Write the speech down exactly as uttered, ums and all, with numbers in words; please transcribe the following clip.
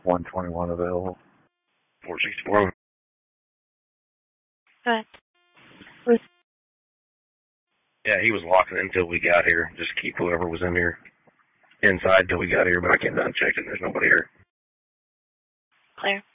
one twenty-one available. four sixty-four. What? Yeah, he was locking it until we got here. Just keep whoever was in here inside till we got here, but I came down and checked it and there's nobody here. Clear.